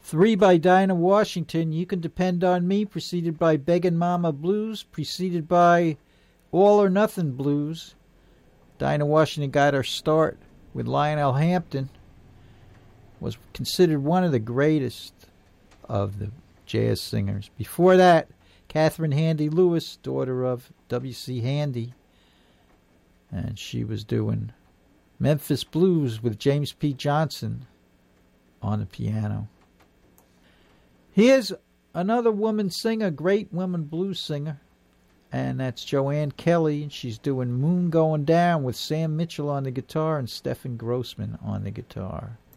3 by Dinah Washington, You Can Depend on Me, preceded by Beggin' Mama Blues, preceded by All or Nothing Blues. Dinah Washington got her start with Lionel Hampton, was considered one of the greatest of the jazz singers. Before that, Catherine Handy Lewis, daughter of W.C. Handy, and she was doing Memphis Blues with James P. Johnson on the piano. Here's another woman singer, great woman blues singer, and that's Joanne Kelly, and she's doing Moon Going Down with Sam Mitchell on the guitar and Stephen Grossman on the guitar.